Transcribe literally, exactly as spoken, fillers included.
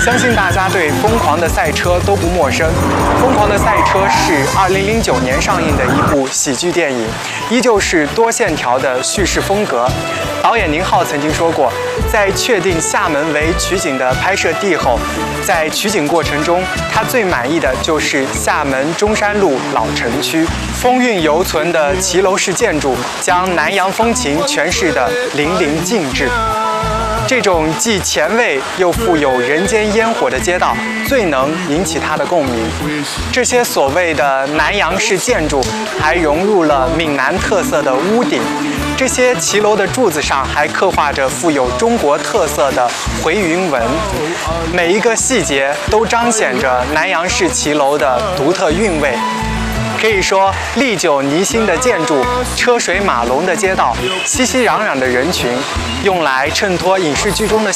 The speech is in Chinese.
相信大家对《疯狂的赛车》都不陌生，《疯狂的赛车》是二零零九年上映的一部喜剧电影，依旧是多线条的叙事风格。导演宁浩曾经说过，在确定厦门为取景的拍摄地后，在取景过程中，他最满意的就是厦门中山路老城区，风韵犹存的骑楼式建筑，将南洋风情诠释得淋漓尽致。这种既前卫又富有人间烟火的街道，最能引起他的共鸣。这些所谓的南洋式建筑，还融入了闽南特色的屋顶。这些骑楼的柱子上还刻画着富有中国特色的回云纹，每一个细节都彰显着南洋式骑楼的独特韵味。可以说，历久弥新的建筑、车水马龙的街道、熙熙攘攘的人群，用来衬托影视剧中的